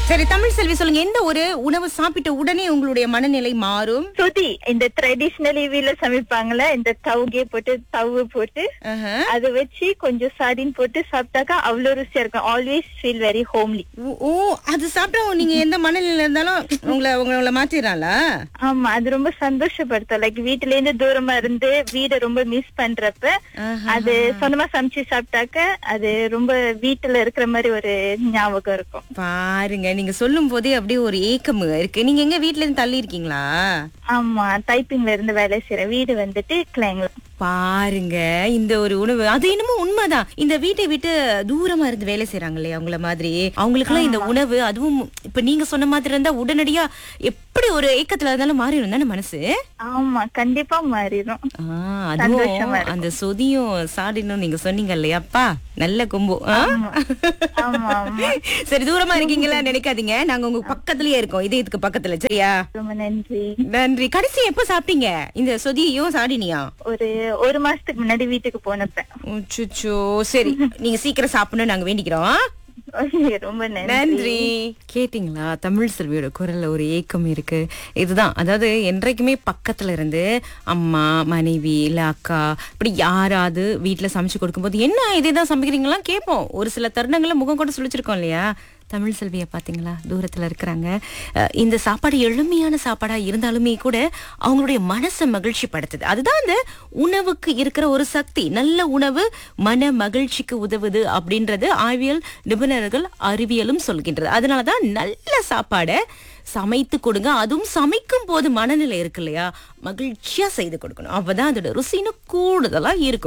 சரி, தமிழ் செல்வி சொல்லுங்க, எந்த ஒரு உணவு சாப்பிட்ட உடனே உங்களுடைய மனநிலை மாறும்? சுதி இந்த ட்ரெடிஷனல் வீல சமைப்பாங்கல்ல, இந்த தவுகே போட்டு தவு போட்டு ஆஹா. அதை வச்சு கொஞ்சம் சாடின் போட்டு சாப்பிட்டாக்கா அவ்வளவு ருசியா இருக்கும். Always feel very homely. ஓ, அது சாப்பிட்டா நீங்க எந்த மனநிலையில இருந்தாலும் உங்களை மாத்திடுறாளா? ஆமா, அது ரொம்ப சந்தோஷப்படுத்தும். லைக் வீட்டுல இருந்து தூரமா இருந்து வீட ரொம்ப மிஸ் பண்றப்ப அது சொந்தமா சமைச்சு சாப்பிட்டாக்க அது ரொம்ப வீட்டுல இருக்கிற மாதிரி ஒரு ஞாபகம் இருக்கும். பாருங்க, நீங்க சொல்லும் போதே அப்படியே ஒரு ஏக்கம் இருக்கு. நீங்க எங்க வீட்ல இருந்து தள்ளி இருக்கீங்களா? ஆமா, டைப்பிங்ல இருந்து வேலை செய்யறேன். வீடு வந்துட்டு கிளைங்ல. பாருங்க, இந்த ஒரு உணவு அது என்னமோ உண்மைதான். இந்த வீட்டை விட்டு தூரமா இருந்து வேலை செய்யறாங்க இல்லையா, அவங்கள மாதிரி அவங்களுக்கு எல்லாம் இந்த உணவு, அதுவும் இப்ப நீங்க சொன்ன மாதிரி இருந்தா உடனடியா எப்படி ஒரு ஏக்கத்துல இருந்தாலும் மாறிடும் தானே மனசு. ஆமா, கண்டிப்பா மாறிடும். அதுவும் அந்த சொதியும் சாடினும் நீங்க சொன்னீங்க இல்லையாப்பா, நல்ல கொம்பு. ஆமா ஆமா. சரி, தூரமா இருக்கீங்களா நினைக்காதீங்க, நாங்க உங்க பக்கத்துலயே இருக்கோம், இதயத்துக்கு பக்கத்துல. சரியா? ரொம்ப நன்றி. நன்றி. கடைசி எப்ப சாப்பிட்டீங்க இந்த சொதியையும் சாடினியா? ஒரு மாசத்துக்கு முன்னாடி வீட்டுக்கு போனப்ப. அச்சச்சோ, சரி, நீங்க சீக்கிரம் சாப்பிடணும் நாங்க வேண்டிக்கிறோம். ரொம்ப நன்றி. கேட்டீங்களா, தமிழ் செல்வியோட குரல்ல ஒரு ஏக்கம் இருக்கு. இதுதான், அதாவது என்றைக்குமே பக்கத்துல இருந்து அம்மா, மனைவி இல்ல அக்கா இப்படி யாராவது வீட்டுல சமைச்சு கொடுக்கும்போது என்ன இதேதான் சமைக்கிறீங்களா கேட்போம். ஒரு சில தருணங்கள்ல முகம் கூட சுழிச்சிருக்கோம் இல்லையா. தமிழ் செல்வியை பாத்தீங்களா, தூரத்துல இருக்கிறாங்க. இந்த சாப்பாடு எளிமையான சாப்பாடா இருந்தாலுமே கூட அவங்களுடைய மனசை மகிழ்ச்சி படுத்துது. அதுதான் அந்த உணவுக்கு இருக்கிற ஒரு சக்தி. நல்ல உணவு மன மகிழ்ச்சிக்கு உதவுது அப்படின்றது ஆய்வியல் நிபுணர்கள் அறிவியலும் சொல்கின்றது. அதனாலதான் நல்ல சாப்பாடை சமைத்து கொடுங்க. அதுவும் சமைக்கும் போது மனநிலை இருக்கு இல்லையா, மகிழ்ச்சியா செய்து கொடுக்கணும். அப்பதான் அதோட ருசின்னு கூடுதலா இருக்கும்.